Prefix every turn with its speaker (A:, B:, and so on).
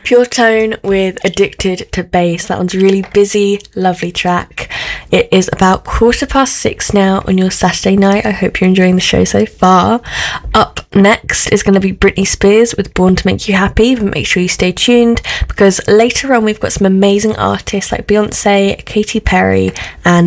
A: Pure Tone with Addicted to Bass. That one's really busy, lovely track. It is about 6:15 now on your Saturday night. I hope you're enjoying the show so far. Up next is going to be Britney Spears with Born to Make You Happy, but make sure you stay tuned because later on we've got some amazing artists like Beyonce, Katy Perry and